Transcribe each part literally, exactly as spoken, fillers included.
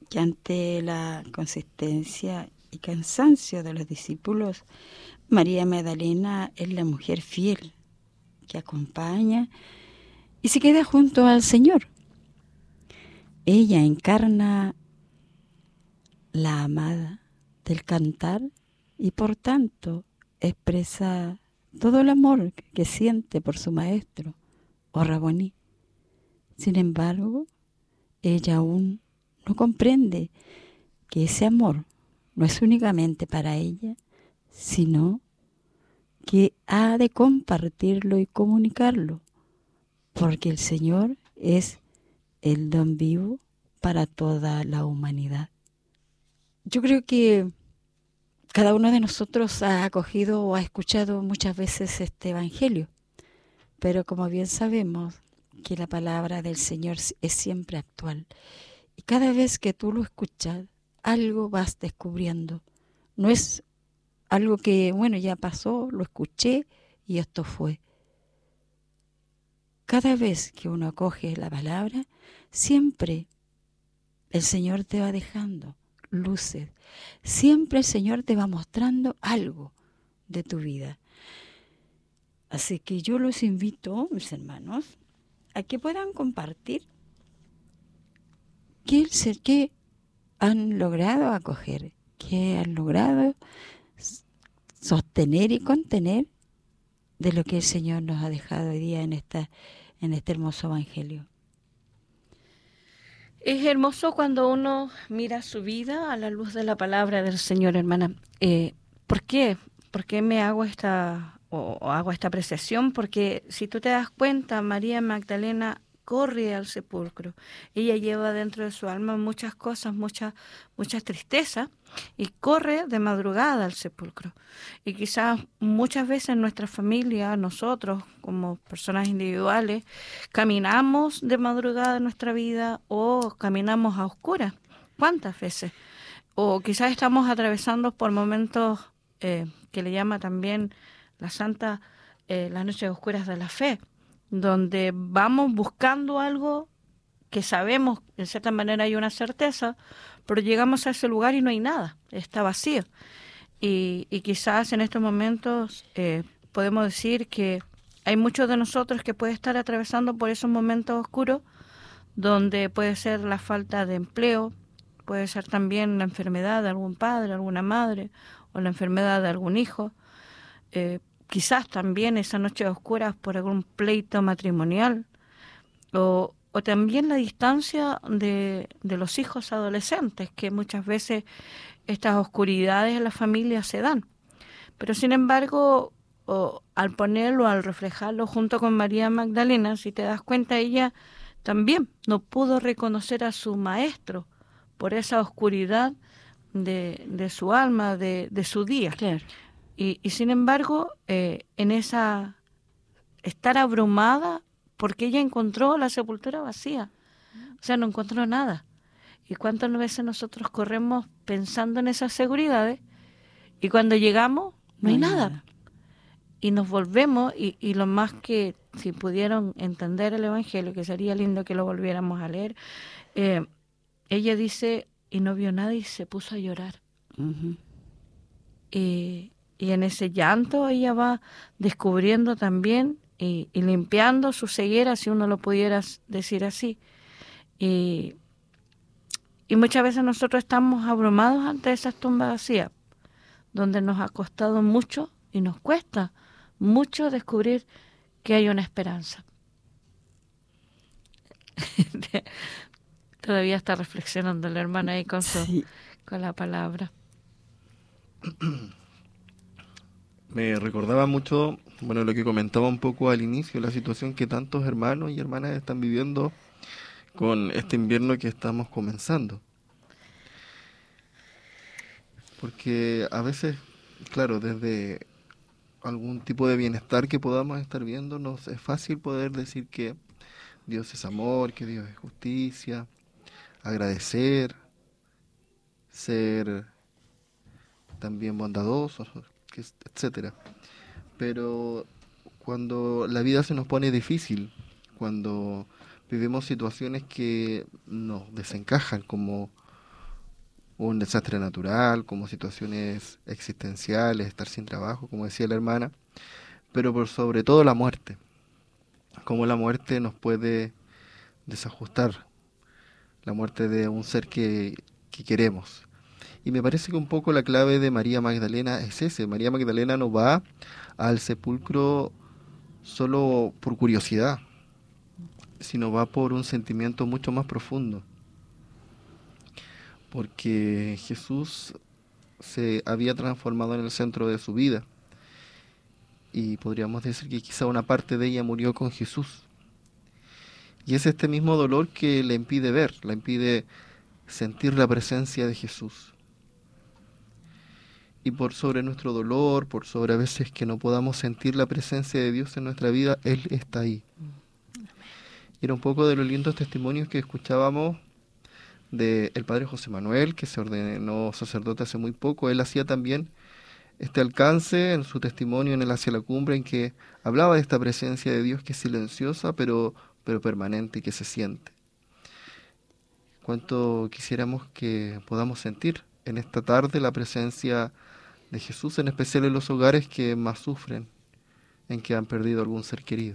que ante la consistencia y cansancio de los discípulos, María Magdalena es la mujer fiel que acompaña y se queda junto al Señor. Ella encarna la amada del cantar y por tanto expresa todo el amor que siente por su maestro o Raboní. Sin embargo, ella aún no comprende que ese amor no es únicamente para ella, sino que ha de compartirlo y comunicarlo, porque el Señor es el don vivo para toda la humanidad. Yo creo que cada uno de nosotros ha acogido o ha escuchado muchas veces este Evangelio, pero como bien sabemos que la palabra del Señor es siempre actual. Y cada vez que tú lo escuchas, algo vas descubriendo. No es algo que, bueno, ya pasó, lo escuché y esto fue. Cada vez que uno acoge la palabra, siempre el Señor te va dejando luces. Siempre el Señor te va mostrando algo de tu vida. Así que yo los invito, mis hermanos, a que puedan compartir qué, qué han logrado acoger, qué han logrado sostener y contener de lo que el Señor nos ha dejado hoy día en, esta, en este hermoso Evangelio. Es hermoso cuando uno mira su vida a la luz de la palabra del Señor, hermana. Eh, ¿Por qué? ¿Por qué me hago esta o, o hago esta apreciación? Porque si tú te das cuenta, María Magdalena corre al sepulcro. Ella lleva dentro de su alma muchas cosas, muchas muchas tristezas, y corre de madrugada al sepulcro. Y quizás muchas veces en nuestra familia, nosotros como personas individuales, caminamos de madrugada en nuestra vida o caminamos a oscuras. ¿Cuántas veces? O quizás estamos atravesando por momentos eh, que le llama también la Santa eh, las noches oscuras de la fe, donde vamos buscando algo que sabemos, en cierta manera hay una certeza, pero llegamos a ese lugar y no hay nada, está vacío. Y, y quizás en estos momentos eh, podemos decir que hay muchos de nosotros que puede estar atravesando por esos momentos oscuros, donde puede ser la falta de empleo, puede ser también la enfermedad de algún padre, alguna madre, o la enfermedad de algún hijo. Eh, quizás también esas noches oscuras por algún pleito matrimonial, o, o también la distancia de, de los hijos adolescentes, que muchas veces estas oscuridades en la familia se dan. Pero sin embargo, o, al ponerlo, al reflejarlo junto con María Magdalena, si te das cuenta, ella también no pudo reconocer a su maestro por esa oscuridad de, de su alma, de, de su día. Claro. Y, y sin embargo, eh, en esa estar abrumada, porque ella encontró la sepultura vacía, o sea, no encontró nada. ¿Y cuántas veces nosotros corremos pensando en esas seguridades y cuando llegamos no hay nada? nada. Y nos volvemos, y, y lo más que, si pudieron entender el Evangelio, que sería lindo que lo volviéramos a leer, eh, ella dice, y no vio nada y se puso a llorar. Uh-huh. Y, y en ese llanto ella va descubriendo también y, y limpiando su ceguera, si uno lo pudiera decir así. Y, y muchas veces nosotros estamos abrumados ante esas tumbas vacías, donde nos ha costado mucho y nos cuesta mucho descubrir que hay una esperanza. Todavía está reflexionando la hermana ahí con, su, sí. con la palabra. Me recordaba mucho, bueno, lo que comentaba un poco al inicio, la situación que tantos hermanos y hermanas están viviendo con este invierno que estamos comenzando. Porque a veces, claro, desde algún tipo de bienestar que podamos estar viendo, nos es fácil poder decir que Dios es amor, que Dios es justicia, agradecer, ser también bondadosos, etcétera. Pero cuando la vida se nos pone difícil, cuando vivimos situaciones que nos desencajan, como un desastre natural, como situaciones existenciales, estar sin trabajo, como decía la hermana, pero por sobre todo la muerte, cómo la muerte nos puede desajustar, la muerte de un ser que, que queremos. Y me parece que un poco la clave de María Magdalena es ese. María Magdalena no va al sepulcro solo por curiosidad, sino va por un sentimiento mucho más profundo. Porque Jesús se había transformado en el centro de su vida. Y podríamos decir que quizá una parte de ella murió con Jesús. Y es este mismo dolor que le impide ver, le impide sentir la presencia de Jesús. Y por sobre nuestro dolor, por sobre a veces que no podamos sentir la presencia de Dios en nuestra vida, Él está ahí. Y era un poco de los lindos testimonios que escuchábamos del padre José Manuel, que se ordenó sacerdote hace muy poco. Él hacía también este alcance en su testimonio en el Hacia la Cumbre, en que hablaba de esta presencia de Dios que es silenciosa, pero, pero permanente y que se siente. Cuánto quisiéramos que podamos sentir en esta tarde la presencia de Jesús, en especial en los hogares que más sufren, en que han perdido algún ser querido.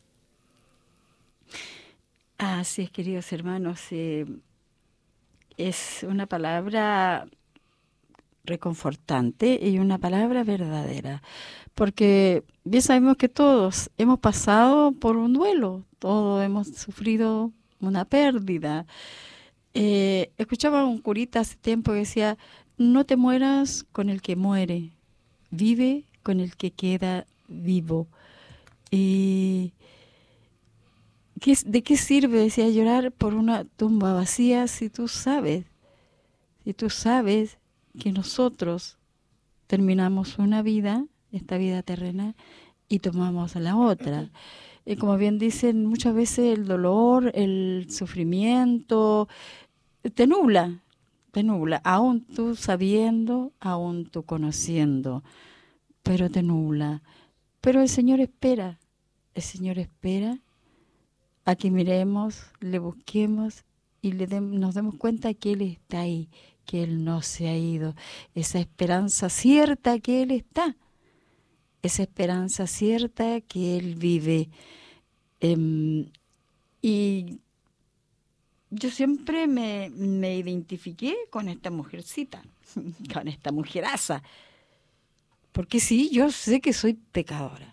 Así es, queridos hermanos, eh, es una palabra reconfortante y una palabra verdadera, porque bien sabemos que todos hemos pasado por un duelo, todos hemos sufrido una pérdida. Eh, escuchaba a un curita hace tiempo que decía: no te mueras con el que muere, vive con el que queda vivo. Y ¿qué, ¿de qué sirve, decía, llorar por una tumba vacía si tú sabes, si tú sabes que nosotros terminamos una vida, esta vida terrenal, y tomamos la otra? Y como bien dicen, muchas veces el dolor, el sufrimiento, te nubla, te nubla, aún tú sabiendo, aún tú conociendo, pero te nubla. Pero el Señor espera, el Señor espera a que miremos, le busquemos y le dem- nos demos cuenta que Él está ahí, que Él no se ha ido. Esa esperanza cierta que Él está, esa esperanza cierta que Él vive. Em, y yo siempre me, me identifiqué con esta mujercita, con esta mujeraza, porque sí, yo sé que soy pecadora.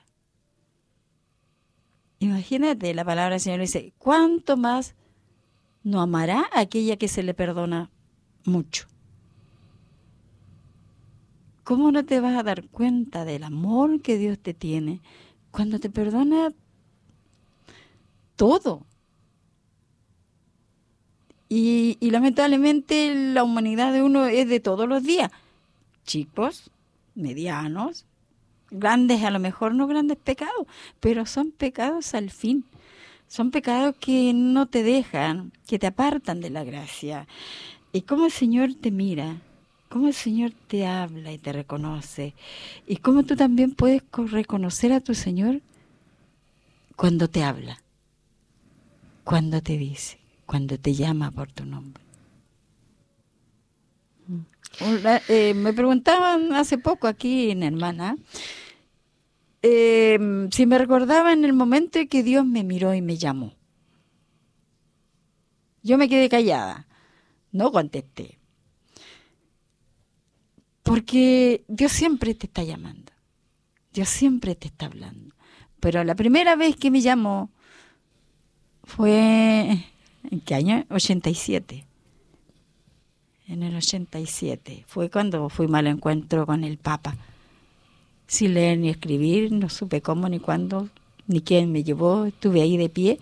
Imagínate, la palabra del Señor dice: ¿cuánto más no amará a aquella que se le perdona mucho? ¿Cómo no te vas a dar cuenta del amor que Dios te tiene cuando te perdona todo? Y, y lamentablemente la humanidad de uno es de todos los días. Chicos, medianos, grandes, a lo mejor no grandes pecados, pero son pecados al fin. Son pecados que no te dejan, que te apartan de la gracia. Y cómo el Señor te mira, cómo el Señor te habla y te reconoce. Y cómo tú también puedes co- reconocer a tu Señor cuando te habla, cuando te dice, cuando te llama por tu nombre. Una- eh, me preguntaban hace poco aquí en Hermana, eh, si me recordaba en el momento en que Dios me miró y me llamó. Yo me quedé callada, no contesté, porque Dios siempre te está llamando, Dios siempre te está hablando. Pero la primera vez que me llamó fue, ¿en qué año? ochenta y siete. En el ochenta y siete. Fue cuando fuimos al encuentro con el Papa. Sin leer ni escribir, no supe cómo ni cuándo, ni quién me llevó, estuve ahí de pie.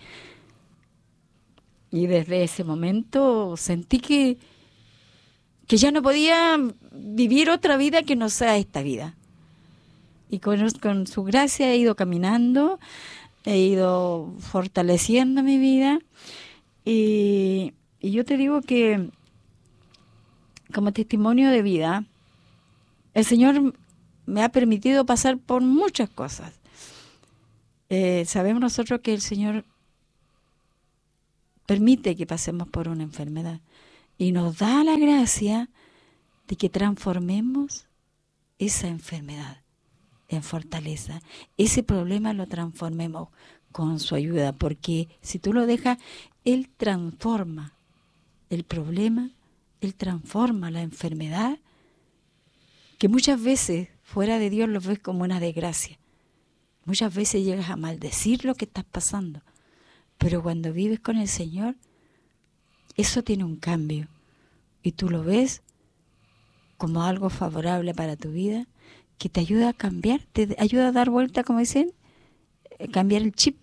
Y desde ese momento sentí que, que ya no podía vivir otra vida que no sea esta vida. Y con, con su gracia he ido caminando, he ido fortaleciendo mi vida. Y, y yo te digo que, como testimonio de vida, el Señor me ha permitido pasar por muchas cosas. Eh, sabemos nosotros que el Señor permite que pasemos por una enfermedad y nos da la gracia de que transformemos esa enfermedad en fortaleza. Ese problema lo transformemos con su ayuda, porque si tú lo dejas, Él transforma el problema, Él transforma la enfermedad, que muchas veces fuera de Dios lo ves como una desgracia. Muchas veces llegas a maldecir lo que estás pasando, pero cuando vives con el Señor, eso tiene un cambio y tú lo ves como algo favorable para tu vida, que te ayuda a cambiar, te ayuda a dar vuelta, como dicen, cambiar el chip.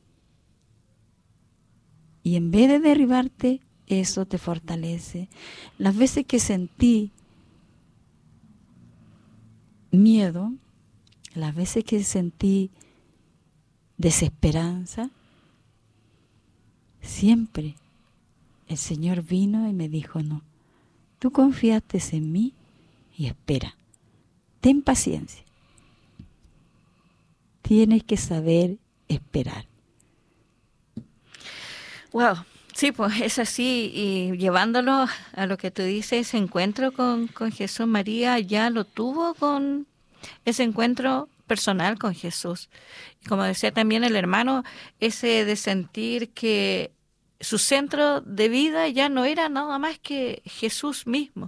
Y en vez de derribarte, eso te fortalece. Las veces que sentí miedo, las veces que sentí desesperanza, siempre el Señor vino y me dijo, no, tú confiaste en mí y espera, ten paciencia. Tienes que saber esperar. Wow, sí, pues es así, y llevándolo a lo que tú dices, ese encuentro con, con Jesús, María ya lo tuvo con ese encuentro personal con Jesús. Y como decía también el hermano, ese de sentir que su centro de vida ya no era nada más que Jesús mismo.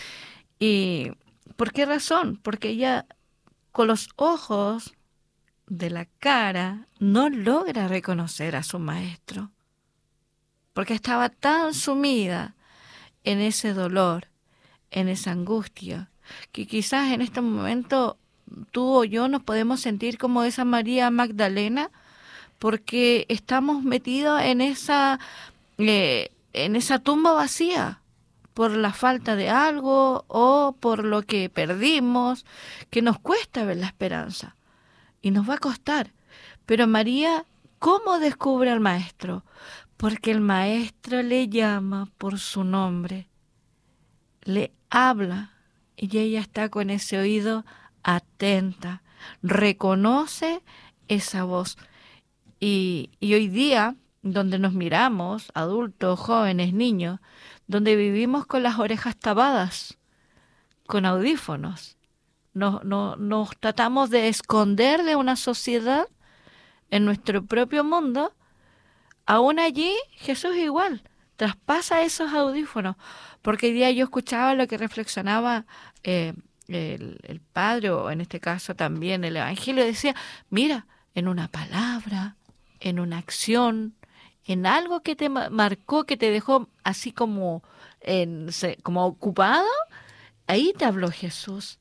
¿Y por qué razón? Porque ella con los ojos de la cara no logra reconocer a su maestro, porque estaba tan sumida en ese dolor, en esa angustia, que quizás en este momento tú o yo nos podemos sentir como esa María Magdalena, porque estamos metidos en esa, eh, en esa tumba vacía, por la falta de algo o por lo que perdimos, que nos cuesta ver la esperanza y nos va a costar. Pero María, ¿cómo descubre al maestro? Porque el maestro le llama por su nombre, le habla y ella está con ese oído atenta, reconoce esa voz. Y, y hoy día, donde nos miramos, adultos, jóvenes, niños, donde vivimos con las orejas tapadas, con audífonos, nos, no, nos tratamos de esconder de una sociedad en nuestro propio mundo, aún allí Jesús igual traspasa esos audífonos, porque hoy día yo escuchaba lo que reflexionaba eh, el, el padre, o en este caso también el evangelio, decía, mira, en una palabra, en una acción, en algo que te marcó, que te dejó así como, en, como ocupado, ahí te habló Jesús.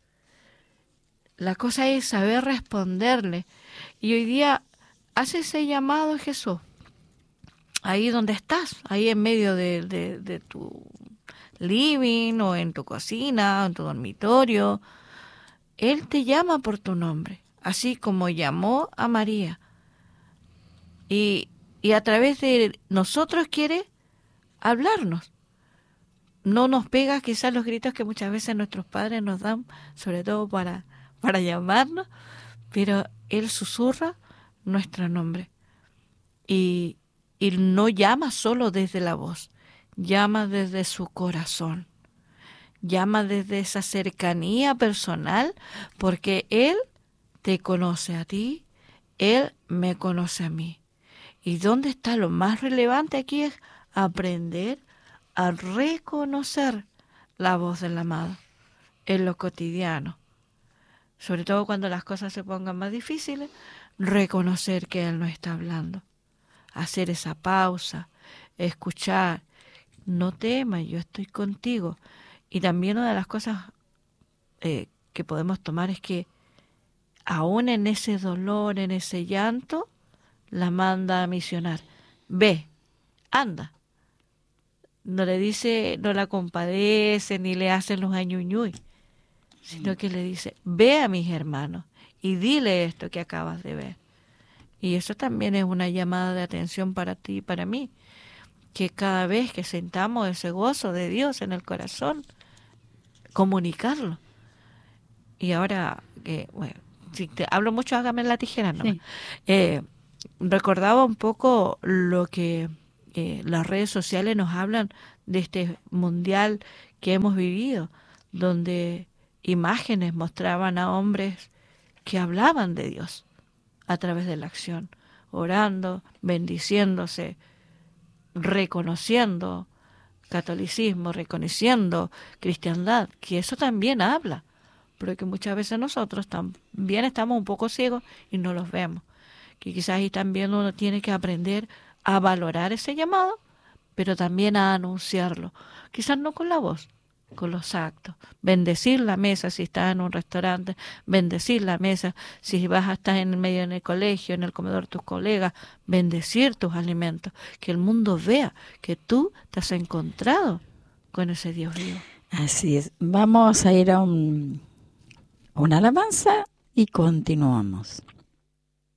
La cosa es saber responderle. Y hoy día hace ese llamado Jesús. Ahí donde estás, ahí en medio de, de, de tu living, o en tu cocina, o en tu dormitorio. Él te llama por tu nombre, así como llamó a María. Y, y a través de nosotros quiere hablarnos. No nos pega quizás los gritos que muchas veces nuestros padres nos dan, sobre todo para, para llamarnos, pero Él susurra nuestro nombre. Y, y no llama solo desde la voz, llama desde su corazón. Llama desde esa cercanía personal, porque Él te conoce a ti, Él me conoce a mí. ¿Y dónde está lo más relevante aquí? Es aprender a reconocer la voz del amado en lo cotidiano. Sobre todo cuando las cosas se pongan más difíciles, reconocer que Él nos está hablando. Hacer esa pausa, escuchar. No temas, yo estoy contigo. Y también una de las cosas eh, que podemos tomar es que aún en ese dolor, en ese llanto, la manda a misionar. Ve, anda. No le dice, no la compadece, ni le hacen los añuñuy, sino que le dice, ve a mis hermanos y dile esto que acabas de ver. Y eso también es una llamada de atención para ti y para mí, que cada vez que sentamos ese gozo de Dios en el corazón, comunicarlo. Y ahora, que bueno, si te hablo mucho, hágame la tijera, ¿no? Sí. Eh, recordaba un poco lo que eh, las redes sociales nos hablan de este mundial que hemos vivido, donde imágenes mostraban a hombres que hablaban de Dios a través de la acción, orando, bendiciéndose, reconociendo catolicismo, reconociendo cristiandad, que eso también habla, pero que muchas veces nosotros también estamos un poco ciegos y no los vemos. Que quizás ahí también uno tiene que aprender a valorar ese llamado, pero también a anunciarlo. Quizás no con la voz, con los actos. Bendecir la mesa si estás en un restaurante, bendecir la mesa si vas a estar en el medio en el colegio, en el comedor de tus colegas, bendecir tus alimentos, que el mundo vea que tú te has encontrado con ese Dios vivo. Así es. Vamos a ir a un, una alabanza y continuamos.